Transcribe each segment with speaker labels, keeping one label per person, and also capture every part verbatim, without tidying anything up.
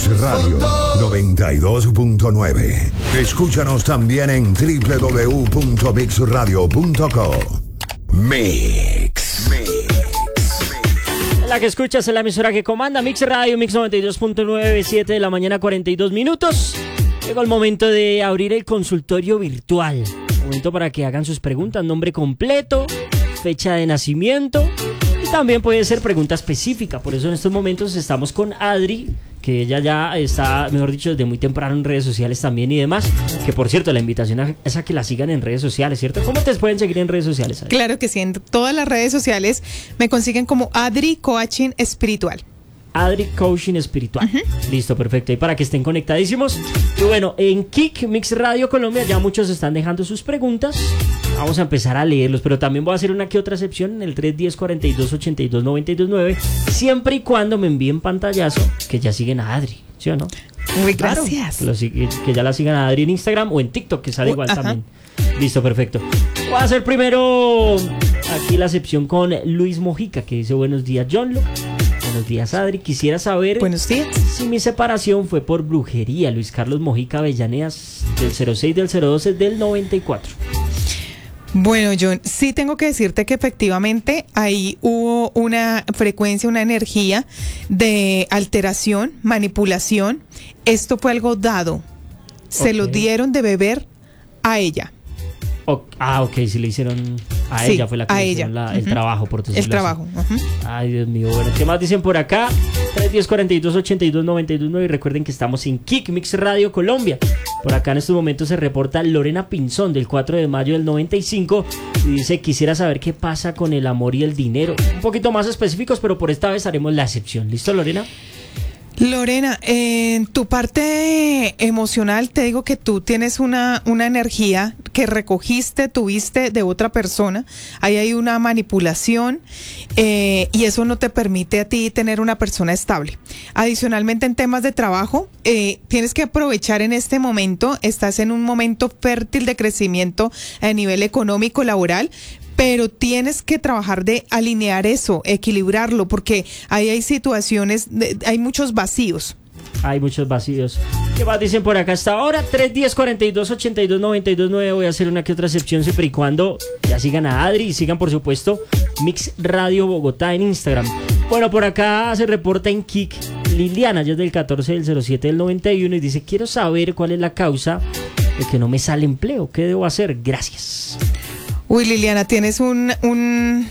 Speaker 1: Radio noventa y dos punto nueve. Escúchanos también en doble u doble u doble u punto mix radio punto co. Mix. Mix.
Speaker 2: La que escuchas es la emisora que comanda Mix Radio, Mix noventa y dos punto nueve, siete de la mañana, cuarenta y dos minutos. Llegó el momento de abrir el consultorio virtual. Momento para que hagan sus preguntas, nombre completo, fecha de nacimiento y también puede ser pregunta específica. Por eso en estos momentos estamos con Adri, que ella ya está, mejor dicho, desde muy temprano en redes sociales también y demás. Que por cierto, la invitación es a que la sigan en redes sociales, ¿cierto? ¿Cómo te pueden seguir en redes sociales, Adri?
Speaker 3: Claro que sí, en todas las redes sociales me consiguen como Adri Coaching Espiritual.
Speaker 2: Adri Coaching Espiritual. Uh-huh. Listo, perfecto. Y para que estén conectadísimos. Y bueno, en Kik Mix Radio Colombia ya muchos están dejando sus preguntas. Vamos a empezar a leerlos, pero también voy a hacer una que otra excepción en el tres uno cero, cuarenta y dos, ochenta y dos, noventa y dos, nueve, siempre y cuando me envíen pantallazo que ya siguen a Adri, ¿sí o no?
Speaker 3: Muy gracias.
Speaker 2: Claro, que, que ya la sigan a Adri en Instagram o en TikTok, que sale igual uh, también. Listo, perfecto. Voy a hacer primero aquí la excepción con Luis Mojica, que dice: buenos días, John Lo. Buenos días, Adri. Quisiera saber
Speaker 3: Buenos días.
Speaker 2: si mi separación fue por brujería. Luis Carlos Mojica Avellaneas, del cero seis del cero doce del noventa y cuatro.
Speaker 3: Bueno, John, sí tengo que decirte que efectivamente ahí hubo una frecuencia, una energía de alteración, manipulación. Esto fue algo dado. Se okay. lo dieron de beber a ella.
Speaker 2: O, ah, ok, sí le hicieron a
Speaker 3: sí,
Speaker 2: ella, fue la que le hicieron la, uh-huh. el trabajo, por decirlo
Speaker 3: El trabajo.
Speaker 2: Así. Uh-huh. Ay, Dios mío. Bueno, ¿qué más dicen por acá? tres uno cero, cuarenta y dos, ochenta y dos, noventa y dos, nueve. Y recuerden que estamos en Kik Mix Radio Colombia. Por acá en estos momentos se reporta Lorena Pinzón, del cuatro de mayo del noventa y cinco. Y dice: quisiera saber qué pasa con el amor y el dinero. Un poquito más específicos, pero por esta vez haremos la excepción. ¿Listo, Lorena?
Speaker 3: Lorena, en tu parte emocional te digo que tú tienes una, una energía que recogiste, tuviste de otra persona. Ahí hay una manipulación eh, y eso no te permite a ti tener una persona estable. Adicionalmente, en temas de trabajo, eh, tienes que aprovechar en este momento. Estás en un momento fértil de crecimiento a nivel económico, laboral, pero tienes que trabajar de alinear eso, equilibrarlo, porque ahí hay situaciones, de, hay muchos vacíos.
Speaker 2: Hay muchos vacíos. ¿Qué más dicen por acá hasta ahora? tres uno cero, cuarenta y dos, ochenta y dos, noventa y dos, nueve. Voy a hacer una que otra excepción siempre y cuando ya sigan a Adri y sigan, por supuesto, Mix Radio Bogotá en Instagram. Bueno, por acá se reporta en Kik Liliana, ya es del catorce del cero siete del noventa y uno, y dice: quiero saber cuál es la causa de que no me sale empleo. ¿Qué debo hacer? Gracias.
Speaker 3: Uy, Liliana, tienes un, un,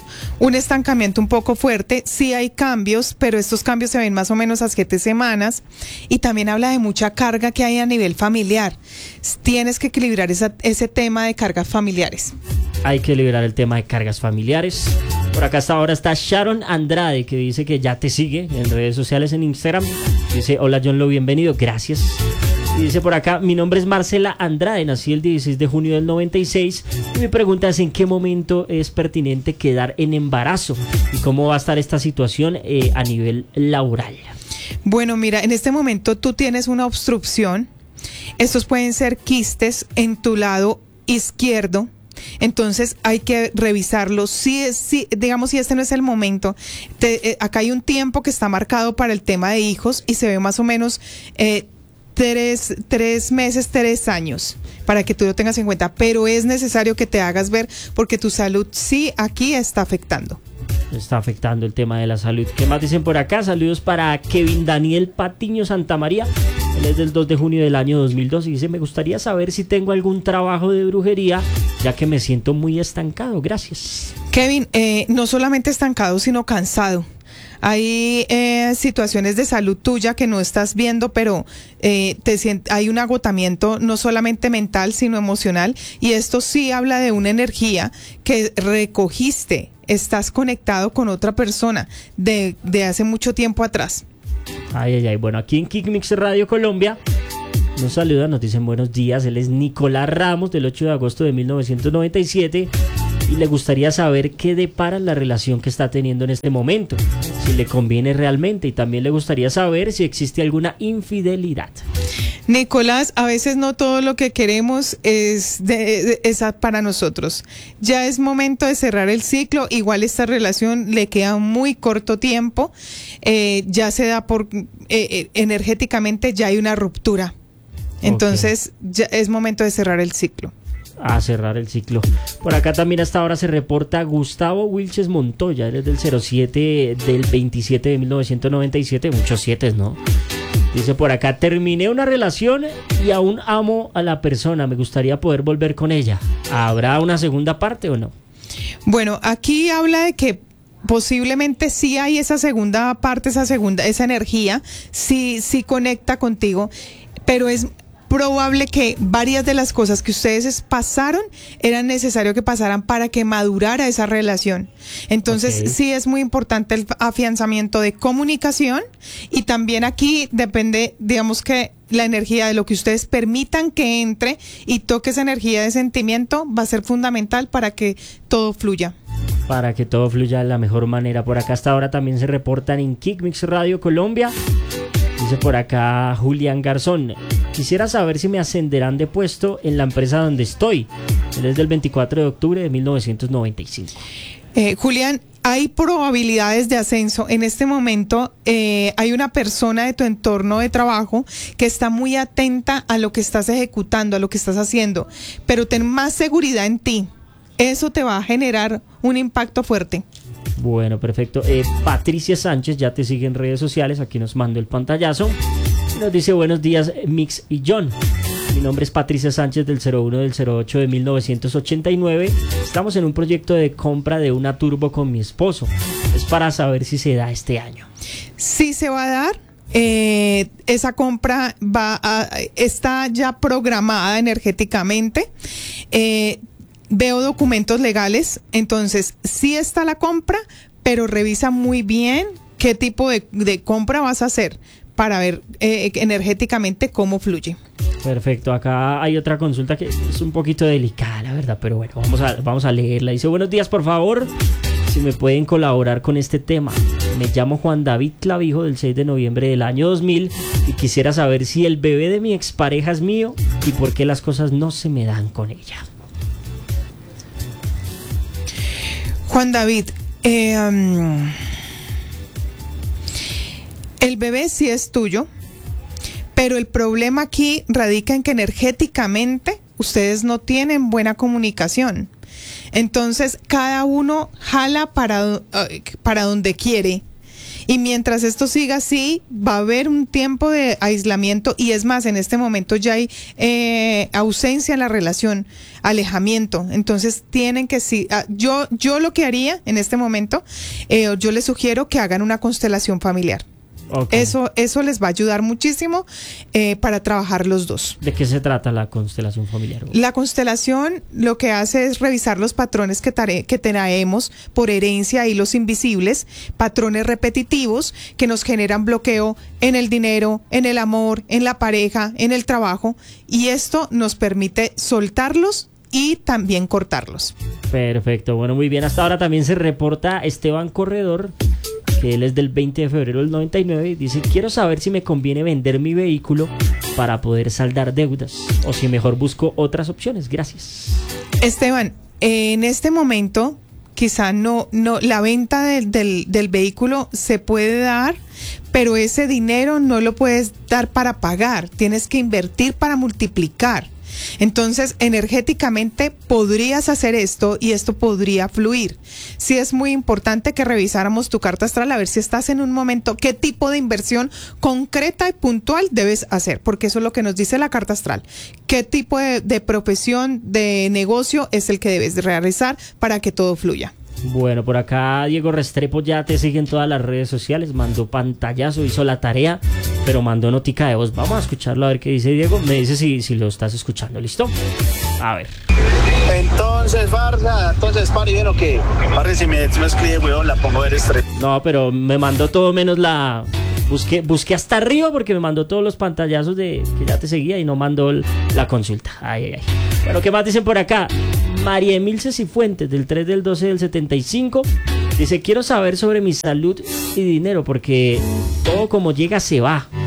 Speaker 3: un estancamiento un poco fuerte. Sí hay cambios, pero estos cambios se ven más o menos a siete semanas. Y también habla de mucha carga que hay a nivel familiar. Tienes que equilibrar esa, ese tema de cargas familiares.
Speaker 2: Hay que liberar el tema de cargas familiares. Por acá hasta ahora está Sharon Andrade, que dice que ya te sigue en redes sociales, en Instagram. Dice: hola, John Lo, bienvenido. Gracias. Y dice por acá: mi nombre es Marcela Andrade, nací el dieciséis de junio del noventa y seis y mi pregunta es: ¿en qué momento es pertinente quedar en embarazo? ¿Y cómo va a estar esta situación eh, a nivel laboral?
Speaker 3: Bueno, mira, en este momento tú tienes una obstrucción. Estos pueden ser quistes en tu lado izquierdo. Entonces hay que revisarlo. Si, es, si digamos, si este no es el momento, te, eh, acá hay un tiempo que está marcado para el tema de hijos y se ve más o menos eh, Tres, tres meses, tres años, para que tú lo tengas en cuenta, pero es necesario que te hagas ver porque tu salud sí aquí está afectando.
Speaker 2: Está afectando el tema de la salud. ¿Qué más dicen por acá? Saludos para Kevin Daniel Patiño Santamaría. Él es del dos de junio del año dos mil dos y dice: me gustaría saber si tengo algún trabajo de brujería, ya que me siento muy estancado. Gracias.
Speaker 3: Kevin, eh, no solamente estancado, sino cansado. Hay eh, situaciones de salud tuya que no estás viendo, pero eh, te sient- hay un agotamiento no solamente mental, sino emocional. Y esto sí habla de una energía que recogiste. Estás conectado con otra persona de, de hace mucho tiempo atrás.
Speaker 2: Ay, ay, ay. Bueno, aquí en Kik Mix Radio Colombia nos saludan, nos dicen buenos días. Él es Nicolás Ramos, del ocho de agosto de mil novecientos noventa y siete. Y le gustaría saber qué depara la relación que está teniendo en este momento, si le conviene realmente, y también le gustaría saber si existe alguna infidelidad.
Speaker 3: Nicolás, a veces no todo lo que queremos es, de, de, es para nosotros. Ya es momento de cerrar el ciclo. Igual esta relación le queda muy corto tiempo. Eh, ya se da por eh, eh, energéticamente ya hay una ruptura. Entonces okay. ya es momento de cerrar el ciclo.
Speaker 2: A cerrar el ciclo. Por acá también hasta ahora se reporta Gustavo Wilches Montoya, él es del cero siete del veintisiete de mil novecientos noventa y siete, muchos siete, ¿no? Dice por acá, terminé una relación y aún amo a la persona, me gustaría poder volver con ella. ¿Habrá una segunda parte o no?
Speaker 3: Bueno, aquí habla de que posiblemente sí hay esa segunda parte, esa segunda, esa energía, sí, sí conecta contigo, pero es probable que varias de las cosas que ustedes pasaron eran necesario que pasaran para que madurara esa relación. Entonces okay. sí es muy importante el afianzamiento de comunicación y también aquí depende, digamos que la energía de lo que ustedes permitan que entre y toque esa energía de sentimiento va a ser fundamental para que todo fluya.
Speaker 2: Para que todo fluya de la mejor manera. Por acá hasta ahora también se reportan en Kickmix Radio Colombia. Dice por acá Julián Garzón, quisiera saber si me ascenderán de puesto en la empresa donde estoy. Él es del veinticuatro de octubre de mil novecientos noventa y cinco.
Speaker 3: Eh, Julián, hay probabilidades de ascenso. En este momento eh, hay una persona de tu entorno de trabajo que está muy atenta a lo que estás ejecutando, a lo que estás haciendo, pero ten más seguridad en ti. Eso te va a generar un impacto fuerte.
Speaker 2: Bueno, perfecto. Eh, Patricia Sánchez ya te sigue en redes sociales. Aquí nos mandó el pantallazo. Nos dice buenos días Mix y John. Mi nombre es Patricia Sánchez del cero uno del cero ocho de mil novecientos ochenta y nueve. Estamos en un proyecto de compra de una turbo con mi esposo. Es para saber si se da este año.
Speaker 3: Sí se va a dar. Eh, esa compra va a, está ya programada energéticamente. Eh, Veo documentos legales, entonces sí está la compra, pero revisa muy bien qué tipo de, de compra vas a hacer para ver eh, energéticamente cómo fluye.
Speaker 2: Perfecto, acá hay otra consulta que es un poquito delicada, la verdad, pero bueno, vamos a, vamos a leerla. Dice, buenos días, por favor, si me pueden colaborar con este tema. Me llamo Juan David Clavijo del seis de noviembre del año dos mil y quisiera saber si el bebé de mi expareja es mío y por qué las cosas no se me dan con ella.
Speaker 3: Juan David, eh, um, el bebé sí es tuyo, pero el problema aquí radica en que energéticamente ustedes no tienen buena comunicación. Entonces cada uno jala para, uh, para donde quiere. Y mientras esto siga así, va a haber un tiempo de aislamiento y es más, en este momento ya hay eh, ausencia en la relación, alejamiento. Entonces tienen que, sí, yo, yo lo que haría en este momento, eh, yo les sugiero que hagan una constelación familiar. Okay. Eso, eso les va a ayudar muchísimo eh, para trabajar los dos.
Speaker 2: ¿De qué se trata la constelación familiar?
Speaker 3: La constelación lo que hace es revisar los patrones que, tare- que traemos por herencia y los invisibles, patrones repetitivos que nos generan bloqueo en el dinero, en el amor, en la pareja, en el trabajo, y esto nos permite soltarlos y también cortarlos.
Speaker 2: Perfecto, bueno, muy bien. Hasta ahora también se reporta Esteban Corredor, que él es del veinte de febrero del noventa y nueve, y dice, quiero saber si me conviene vender mi vehículo para poder saldar deudas o si mejor busco otras opciones. Gracias.
Speaker 3: Esteban, en este momento quizá no, no la venta del, del, del vehículo se puede dar, pero ese dinero no lo puedes dar para pagar, tienes que invertir para multiplicar. Entonces, energéticamente podrías hacer esto y esto podría fluir. Sí es muy importante que revisáramos tu carta astral a ver si estás en un momento, qué tipo de inversión concreta y puntual debes hacer, porque eso es lo que nos dice la carta astral. Qué tipo de, de profesión, de negocio es el que debes realizar para que todo fluya.
Speaker 2: Bueno, por acá Diego Restrepo ya te sigue en todas las redes sociales, mandó pantallazo, hizo la tarea, pero mandó notica de voz. Vamos a escucharlo a ver qué dice Diego. Me dice si, si lo estás escuchando, ¿listo? A ver.
Speaker 4: Entonces, Farsa, entonces, pari, ¿ven o qué? Pari, si me, si me escribe, weón, la pongo a ver estrés.
Speaker 2: No, pero me mandó todo menos la... Busqué, busqué hasta arriba porque me mandó todos los pantallazos de que ya te seguía y no mandó el, la consulta. Ay, ay, ay. Bueno, ¿qué más dicen por acá? María Emilce Cifuentes, del tres del doce del setenta y cinco, dice, quiero saber sobre mi salud y dinero porque todo como llega se va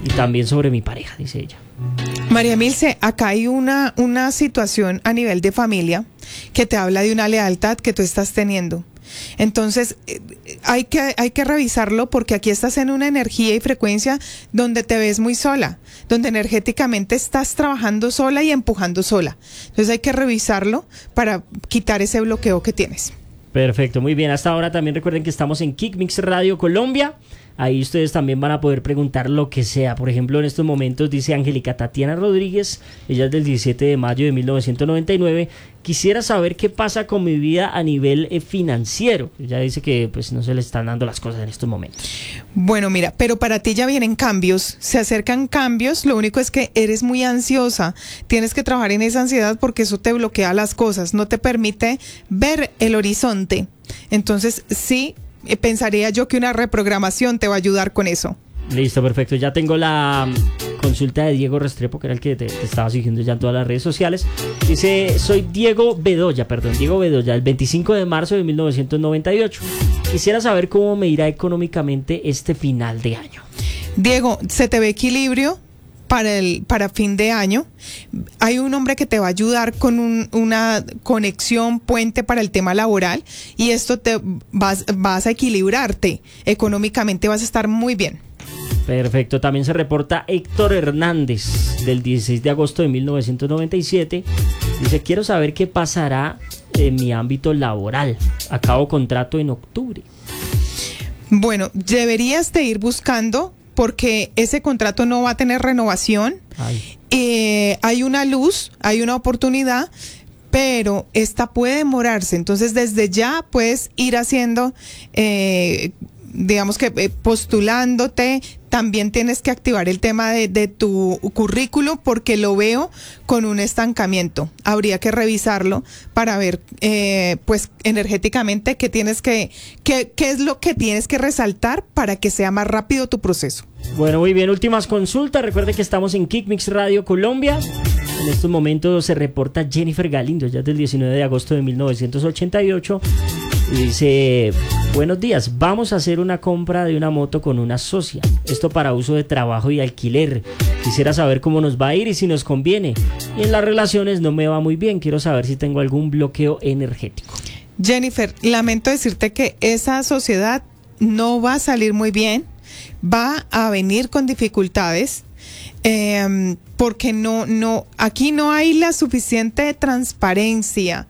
Speaker 2: y también sobre mi pareja, dice ella.
Speaker 3: María Milce, acá hay una, una situación a nivel de familia que te habla de una lealtad que tú estás teniendo. Entonces, eh, hay que, hay que revisarlo porque aquí estás en una energía y frecuencia donde te ves muy sola, donde energéticamente estás trabajando sola y empujando sola. Entonces hay que revisarlo para quitar ese bloqueo que tienes.
Speaker 2: Perfecto, muy bien. Hasta ahora también recuerden que estamos en Kick Mix Radio Colombia. Ahí ustedes también van a poder preguntar lo que sea. Por ejemplo, en estos momentos dice Angélica Tatiana Rodríguez, ella es del diecisiete de mayo de mil novecientos noventa y nueve. Quisiera saber qué pasa con mi vida a nivel eh, financiero. Ella dice que pues no se le están dando las cosas en estos momentos.
Speaker 3: Bueno, mira, pero para ti ya vienen cambios, se acercan cambios, lo único es que eres muy ansiosa, tienes que trabajar en esa ansiedad porque eso te bloquea las cosas, no te permite ver el horizonte. Entonces, sí, eh, pensaría yo que una reprogramación te va a ayudar con eso.
Speaker 2: Listo, perfecto. Ya tengo la consulta de Diego Restrepo, que era el que te, te estaba siguiendo ya en todas las redes sociales. Dice, soy Diego Bedoya, perdón, Diego Bedoya, el veinticinco de marzo de mil novecientos noventa y ocho. Quisiera saber cómo me irá económicamente este final de año.
Speaker 3: Diego, se te ve equilibrio para el para fin de año. Hay un hombre que te va a ayudar con un, una conexión, puente para el tema laboral, y esto te vas, vas a equilibrarte económicamente, vas a estar muy bien.
Speaker 2: Perfecto, también se reporta Héctor Hernández del dieciséis de agosto de mil novecientos noventa y siete. Dice, quiero saber qué pasará en mi ámbito laboral. Acabo contrato en octubre.
Speaker 3: Bueno, deberías de ir buscando porque ese contrato no va a tener renovación. Eh, hay una luz, hay una oportunidad, pero esta puede demorarse. Entonces, desde ya puedes ir haciendo... Eh, digamos que eh, postulándote, también tienes que activar el tema de, de tu currículo porque lo veo con un estancamiento. Habría que revisarlo para ver, eh, pues, energéticamente qué tienes que, qué, qué es lo que tienes que resaltar para que sea más rápido tu proceso.
Speaker 2: Bueno, muy bien, últimas consultas. Recuerde que estamos en Kick Mix Radio Colombia. En estos momentos se reporta Jennifer Galindo, ya del diecinueve de agosto de mil novecientos ochenta y ocho. Y dice, buenos días, vamos a hacer una compra de una moto con una socia. Esto para uso de trabajo y alquiler. Quisiera saber cómo nos va a ir y si nos conviene. Y en las relaciones no me va muy bien. Quiero saber si tengo algún bloqueo energético.
Speaker 3: Jennifer, lamento decirte que esa sociedad no va a salir muy bien. Va a venir con dificultades. Eh, porque no, no, aquí no hay la suficiente transparencia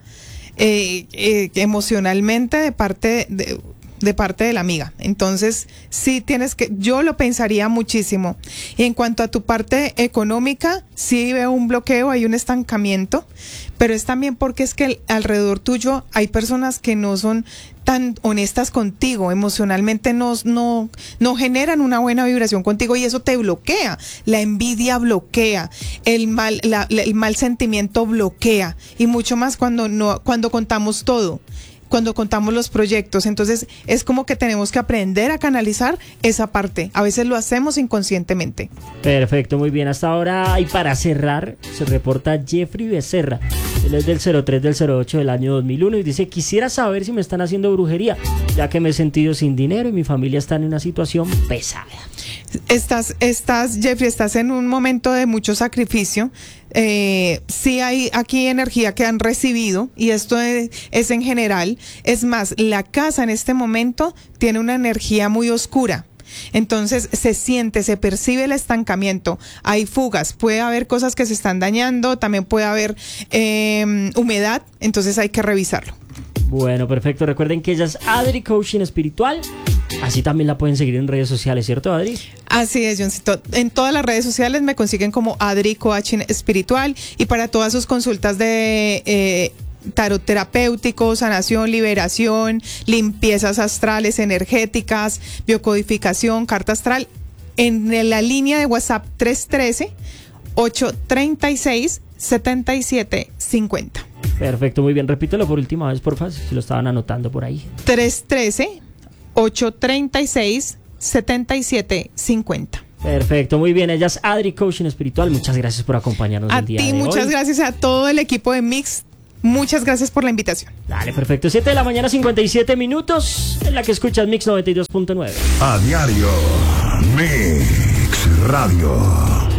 Speaker 3: eh, eh, emocionalmente de parte de, de parte de la amiga. Entonces, sí tienes que, yo lo pensaría muchísimo. Y en cuanto a tu parte económica, sí veo un bloqueo, hay un estancamiento, pero es también porque es que alrededor tuyo hay personas que no son tan honestas contigo, emocionalmente no, no, no generan una buena vibración contigo y eso te bloquea. La envidia bloquea, el mal, la, el mal sentimiento bloquea y mucho más cuando no, cuando contamos todo. Cuando contamos los proyectos, entonces es como que tenemos que aprender a canalizar esa parte. A veces lo hacemos inconscientemente.
Speaker 2: Perfecto, muy bien. Hasta ahora, y para cerrar, se reporta Jeffrey Becerra. Él es del cero tres del cero ocho del año dos mil uno y dice, quisiera saber si me están haciendo brujería, ya que me he sentido sin dinero y mi familia está en una situación pesada.
Speaker 3: Estás, estás, Jeffrey, estás en un momento de mucho sacrificio. Eh, sí hay aquí energía que han recibido y esto es, es en general. Es más, la casa en este momento tiene una energía muy oscura. Entonces se siente, se percibe el estancamiento, hay fugas, puede haber cosas que se están dañando, también puede haber eh, humedad, entonces hay que revisarlo.
Speaker 2: Bueno, perfecto, recuerden que ella es Adri Coaching Espiritual, así también la pueden seguir en redes sociales, ¿cierto, Adri?
Speaker 3: Así es, Johncito, en todas las redes sociales me consiguen como Adri Coaching Espiritual y para todas sus consultas de... Eh, tarot terapéutico, sanación, liberación, limpiezas astrales, energéticas, biocodificación, carta astral, en la línea de WhatsApp tres uno tres, ocho tres seis, siete siete cinco cero.
Speaker 2: Perfecto, muy bien, repítelo por última vez, por favor, si lo estaban anotando por ahí.
Speaker 3: tres uno tres, ocho tres seis, siete siete cinco cero.
Speaker 2: Perfecto, muy bien, ella es Adri Coaching Espiritual, muchas gracias por acompañarnos
Speaker 3: a
Speaker 2: el día
Speaker 3: ti,
Speaker 2: de hoy.
Speaker 3: muchas gracias a todo el equipo de Mix. Muchas gracias por la invitación.
Speaker 2: Dale, perfecto. siete de la mañana, cincuenta y siete minutos, en la que escuchas Mix noventa y dos punto nueve.
Speaker 1: A diario, Mix. Mix Radio.